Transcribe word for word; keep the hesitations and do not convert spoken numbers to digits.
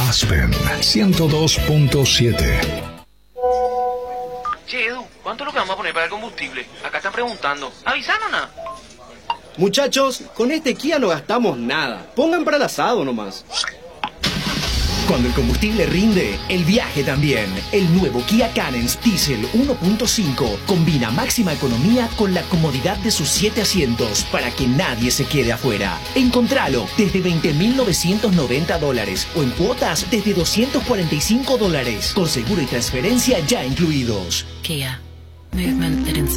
Aspen ciento dos punto siete. Che, Edu, ¿cuánto es lo que vamos a poner para el combustible? Acá están preguntando. ¿Avisaron nada? Muchachos, con este Kia no gastamos nada. Pongan para el asado nomás. Cuando el combustible rinde, el viaje también. El nuevo Kia Canens Diesel uno punto cinco combina máxima economía con la comodidad de sus siete asientos para que nadie se quede afuera. Encontralo desde veinte mil novecientos noventa dólares o en cuotas desde doscientos cuarenta y cinco dólares, con seguro y transferencia ya incluidos. Kia. Movement that inspires.